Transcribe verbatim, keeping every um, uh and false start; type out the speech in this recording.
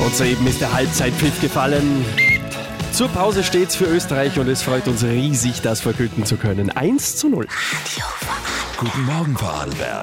Und soeben ist der Halbzeitpfiff gefallen. Zur Pause steht's für Österreich und es freut uns riesig, das verkünden zu können. eins zu null. Guten Morgen, Vorarlberg.